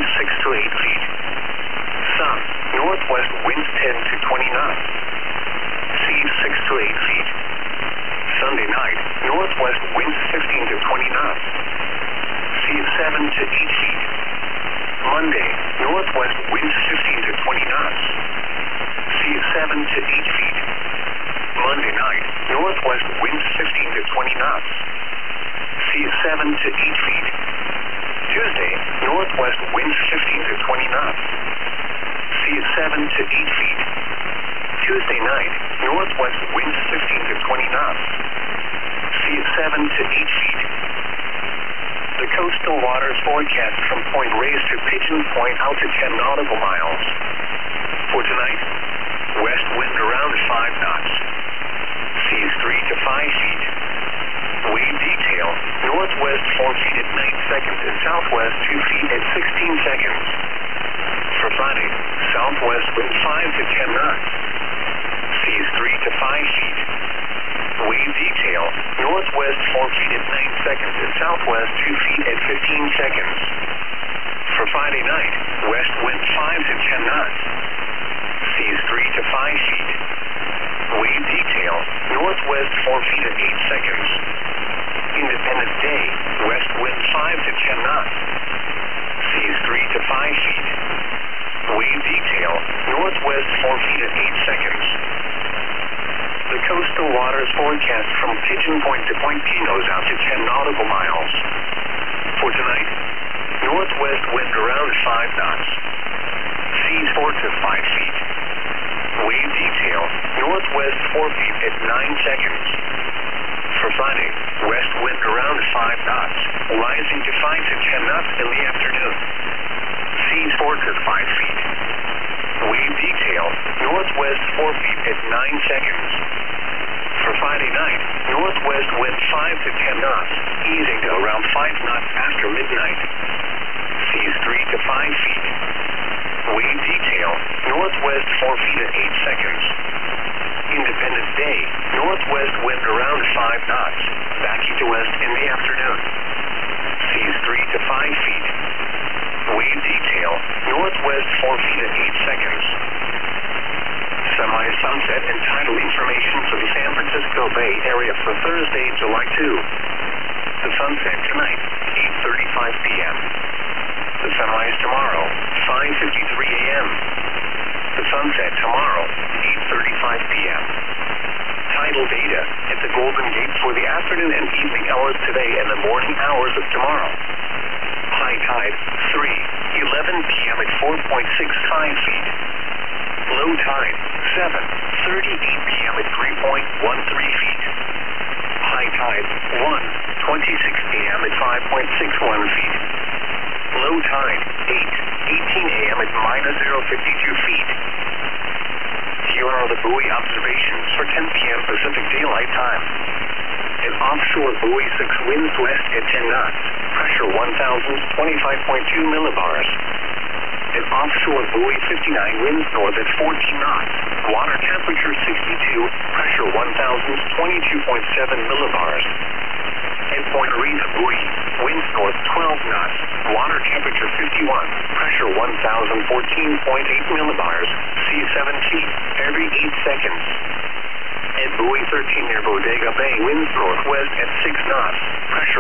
winds 6 to 8 feet. Sun, northwest winds 10 to 20 knots. Seas 6 to 8 feet. Sunday night, northwest winds 15 to 20 knots. Seas 7 to 8 feet. Monday, northwest winds 15 to 20 knots. Seas 7 to 8 feet. Monday night, northwest winds 15 to 20 knots. Seas 7 to 8 feet. Tuesday, northwest winds 15 to 20 knots. Seas 7 to 8 feet. Tuesday night, northwest winds 15 to 20 knots. Seas 7 to 8 feet. The coastal waters forecast from Point Reyes to Pigeon Point out to 10 nautical miles. For tonight, west wind around 5 knots. Seas 3 to 5 feet. Wave detail, northwest 4 feet at 9 seconds and southwest 2 feet at 16 seconds. For Friday, southwest wind 5 to 10 knots. Seas 3 to 5 feet. Wave detail, northwest 4 feet at 9 seconds and southwest 2 feet at 15 seconds. For Friday night, west wind 5 to 10 knots. Seas 3 to 5 feet. Wave detail, northwest 4 feet at 8 seconds. Independence Day, west wind 5 to 10 knots. Seas 3 to 5 feet. Wave detail, northwest 4 feet at 8 seconds. The coastal waters forecast from Pigeon Point to Point Pinos out to 10 nautical miles. For tonight, northwest wind around 5 knots. Seas 4 to 5 feet. Wave detail, northwest 4 feet at 9 seconds. For Friday, west wind around 5 knots, rising to 5 to 10 knots in the afternoon. Seas 4 to 5 feet. Wave detail, northwest 4 feet at 9 seconds. For Friday night, northwest wind 5 to 10 knots, easing to around 5 knots after midnight. Seas 3 to 5 feet. Wave detail, northwest 4 feet at 8 seconds. Independence Day, northwest wind around 5 knots, backing to west in the afternoon. Seas 3 to 5 feet. Wave detail, northwest 4 feet at 8 seconds. Semi-sunset and tidal information for the San Francisco Bay Area for Thursday, July 2. The sunset tonight, 8:35 p.m. The sunrise tomorrow, 5:53 a.m. The sunset tomorrow, 8:35 p.m. Tidal data at the Golden Gate for the afternoon and evening hours today and the morning hours of tomorrow. High tide, 3:11 p.m. at 4.65 feet. Low tide, 7:38 p.m. at 3.13 feet. High tide, 1:26 p.m. at 5.61 feet. Low tide, 8:18 a.m. at -0.52 feet. Here are the buoy observations for 10 p.m. Pacific Daylight Time. An offshore buoy 6 winds west at 10 knots, pressure 1,025.2 millibars. An offshore buoy 59 winds north at 14 knots, water temperature 62, pressure 1,022.7 millibars. At Point Reyes buoy, winds north 12 knots, water temperature 51, pressure 1,014.8 millibars, sea 7 feet, every 8 seconds. At buoy 13 near Bodega Bay, winds northwest at 6 knots, pressure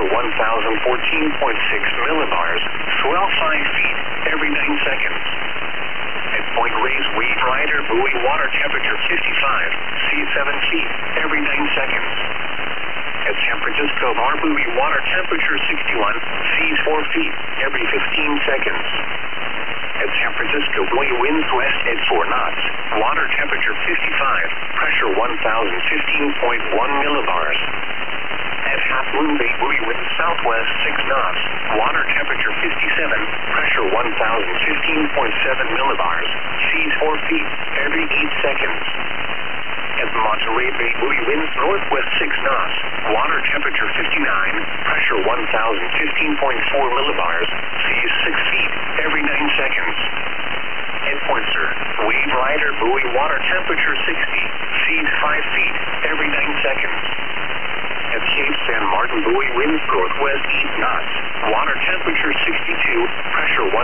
1,014.6 millibars, swell 5 feet, every 9 seconds. At Point Reyes Wave Rider buoy, water temperature 55, sea 7 feet, every 9 seconds. At San Francisco Bar buoy, water temperature 61, seas 4 feet, every 15 seconds. At San Francisco buoy, winds west at 4 knots, water temperature 55, pressure 1,015.1 millibars. At Half Moon Bay buoy, winds southwest 6 knots, water temperature 57, pressure 1,015.7 millibars, seas 4 feet, every 8 seconds. At Monterey Bay buoy, winds northwest 6 knots, water temperature 59, pressure 1,015.4 millibars, seas 6 feet, every 9 seconds. At Point Sur, Wave Rider buoy, water temperature 60, seas 5 feet, every 9 seconds. At Cape San Martin buoy, winds northwest 8 knots, water temperature 62, pressure